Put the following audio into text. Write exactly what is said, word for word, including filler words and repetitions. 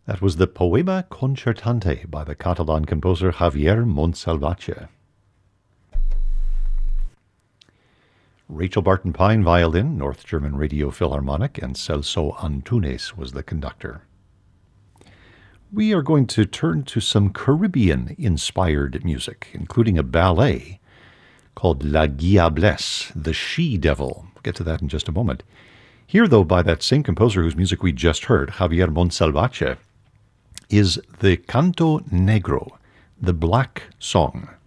That was the Poema Concertante by the Catalan composer Javier Montsalvatge. Rachel Barton Pine violin, North German Radio Philharmonic, and Celso Antunes was the conductor. We are going to turn to some Caribbean-inspired music, including a ballet called La Diablesse, the She-Devil. We'll get to that in just a moment. Here, though, by that same composer whose music we just heard, Javier Montsalvatge, is the Canto Negro, the Black Song.